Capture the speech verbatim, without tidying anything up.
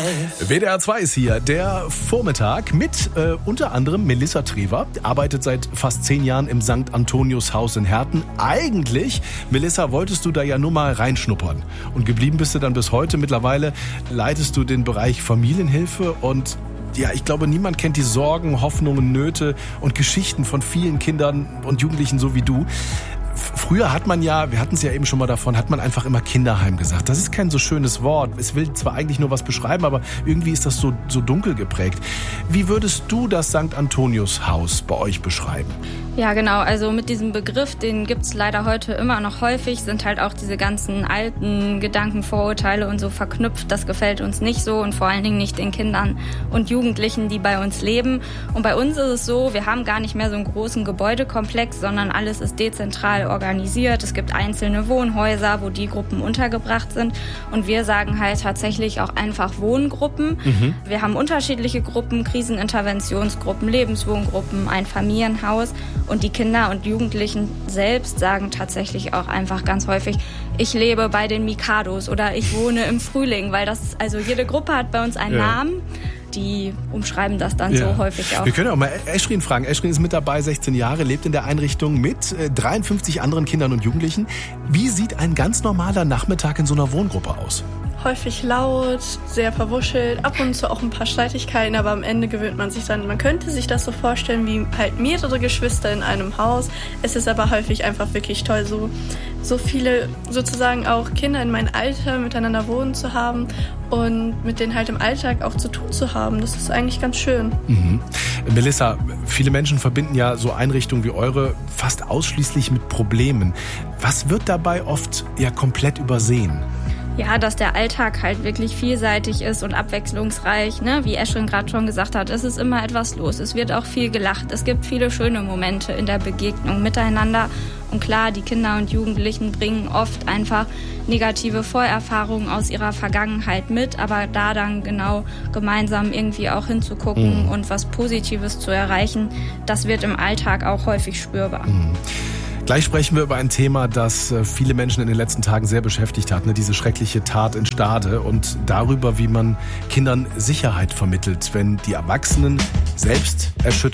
W D R zwei ist hier, der Vormittag mit äh, unter anderem Melissa Trever, arbeitet seit fast zehn Jahren im Sankt Antonius Haus in Herten. Eigentlich, Melissa, wolltest du da ja nur mal reinschnuppern und geblieben bist du dann bis heute. Mittlerweile leitest du den Bereich Familienhilfe und ja, ich glaube, niemand kennt die Sorgen, Hoffnungen, Nöte und Geschichten von vielen Kindern und Jugendlichen so wie du. Früher hat man ja, wir hatten es ja eben schon mal davon, hat man einfach immer Kinderheim gesagt. Das ist kein so schönes Wort. Es will zwar eigentlich nur was beschreiben, aber irgendwie ist das so, so dunkel geprägt. Wie würdest du das Sankt Antonius Haus bei euch beschreiben? Ja, genau. Also mit diesem Begriff, den gibt's leider heute immer noch häufig, sind halt auch diese ganzen alten Gedanken, Vorurteile und so verknüpft. Das gefällt uns nicht so und vor allen Dingen nicht den Kindern und Jugendlichen, die bei uns leben. Und bei uns ist es so, wir haben gar nicht mehr so einen großen Gebäudekomplex, sondern alles ist dezentral organisiert. Es gibt einzelne Wohnhäuser, wo die Gruppen untergebracht sind. Und wir sagen halt tatsächlich auch einfach Wohngruppen. Mhm. Wir haben unterschiedliche Gruppen, Kriseninterventionsgruppen, Lebenswohngruppen, ein Familienhaus. Und die Kinder und Jugendlichen selbst sagen tatsächlich auch einfach ganz häufig, ich lebe bei den Mikados oder ich wohne im Frühling, weil das, also jede Gruppe hat bei uns einen ja. Namen. Die umschreiben das dann ja. so häufig auch. Wir können auch mal Eschrin fragen. Eschrin ist mit dabei, sechzehn Jahre, lebt in der Einrichtung mit dreiundfünfzig anderen Kindern und Jugendlichen. Wie sieht ein ganz normaler Nachmittag in so einer Wohngruppe aus? Häufig laut, sehr verwuschelt, ab und zu auch ein paar Streitigkeiten, aber am Ende gewöhnt man sich dann. Man könnte sich das so vorstellen wie halt mehrere Geschwister in einem Haus. Es ist aber häufig einfach wirklich toll, so, so viele sozusagen auch Kinder in meinem Alter miteinander wohnen zu haben und mit denen halt im Alltag auch zu tun zu haben. Das ist eigentlich ganz schön. Mhm. Melissa, viele Menschen verbinden ja so Einrichtungen wie eure fast ausschließlich mit Problemen. Was wird dabei oft ja komplett übersehen? Ja, dass der Alltag halt wirklich vielseitig ist und abwechslungsreich, ne? Wie Eschrin gerade schon gesagt hat, es ist immer etwas los. Es wird auch viel gelacht. Es gibt viele schöne Momente in der Begegnung miteinander. Und klar, die Kinder und Jugendlichen bringen oft einfach negative Vorerfahrungen aus ihrer Vergangenheit mit. Aber da dann genau gemeinsam irgendwie auch hinzugucken mhm. und was Positives zu erreichen, das wird im Alltag auch häufig spürbar. Mhm. Gleich sprechen wir über ein Thema, das viele Menschen in den letzten Tagen sehr beschäftigt hat, ne? Diese schreckliche Tat in Stade und darüber, wie man Kindern Sicherheit vermittelt, wenn die Erwachsenen selbst erschüttert